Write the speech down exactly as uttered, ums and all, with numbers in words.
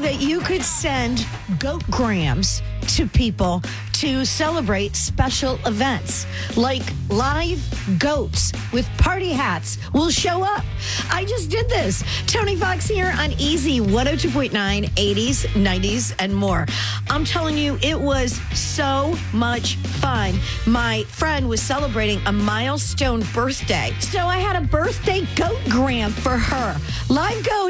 that you could send goat grams to people to celebrate special events like live goats with party hats will show up. I just did this. Tony Fox here on Easy one oh two point nine, eighties, nineties, and more. I'm telling you, it was so much fun. My friend was celebrating a milestone birthday, so I had a birthday goat gram for her. Live goat